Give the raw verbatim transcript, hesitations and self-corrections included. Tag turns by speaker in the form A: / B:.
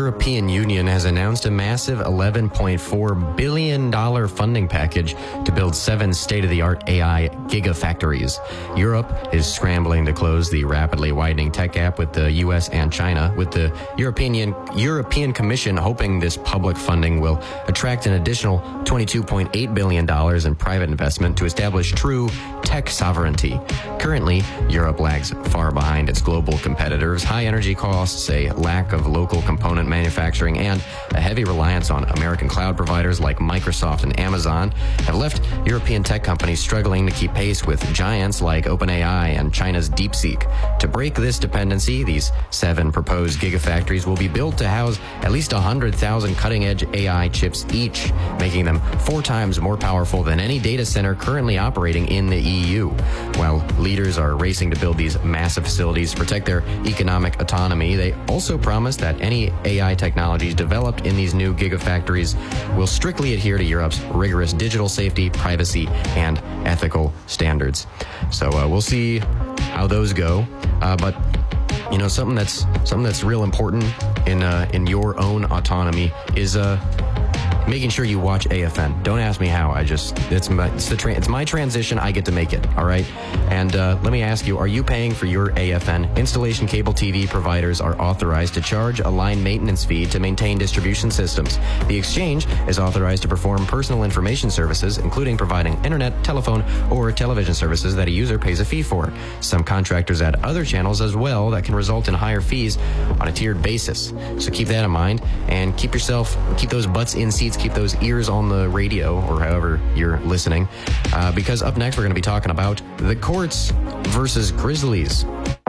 A: European Union has announced a massive eleven point four billion dollars funding package to build seven state-of-the-art A I gigafactories. Europe is scrambling to close the rapidly widening tech gap with the U S and China, with the European European Commission hoping this public funding will attract an additional twenty-two point eight billion dollars in private investment to establish true tech sovereignty. Currently, Europe lags far behind its global competitors. High energy costs, a lack of local component manufacturing, and a heavy reliance on American cloud providers like Microsoft and Amazon have left European tech companies struggling to keep pace with giants like OpenAI and China's DeepSeek. To break this dependency, these seven proposed gigafactories will be built to house at least one hundred thousand cutting-edge A I chips each, making them four times more powerful than any data center currently operating in the E U. While leaders are racing to build these massive facilities to protect their economic autonomy, they also promise that any A I technologies developed in these new gigafactories will strictly adhere to Europe's rigorous digital safety, privacy, and ethical standards. So uh, we'll see how those go. Uh, but you know, something that's something that's real important in uh, in your own autonomy is uh, making sure you watch A F N. Don't ask me how. I just it's my it's the tra- it's my transition. I get to make it. All right. And uh, let me ask you: are you paying for your A F N? Installation cable T V providers are authorized to charge a line maintenance fee to maintain distribution systems. The exchange is authorized to perform personal information services, including providing internet, telephone, or television services that a user pays a fee for. Some contractors add other channels as well that can result in higher fees on a tiered basis. So keep that in mind and keep yourself keep those butts in seats. Keep those ears on the radio or however you're listening, uh, because up next we're going to be talking about the Courts versus Grizzlies.